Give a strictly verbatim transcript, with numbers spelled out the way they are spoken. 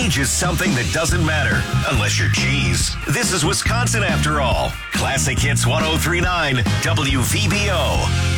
Age is something that doesn't matter unless you're cheese. This is Wisconsin after all. Classic Hits one oh three point nine W V B O.